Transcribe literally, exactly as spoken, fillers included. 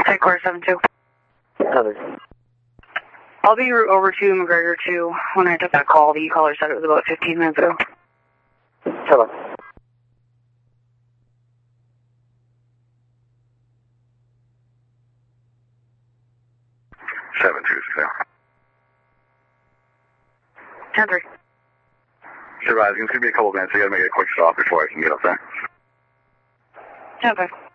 Take car seven two. Covered. I'll be over to McGregor two. When I took that call, the caller said it was about fifteen minutes ago. Hello. seven two, clear. ten three. Surviving, it's going to be a couple minutes. I got to make a quick stop before I can get up there. ten five.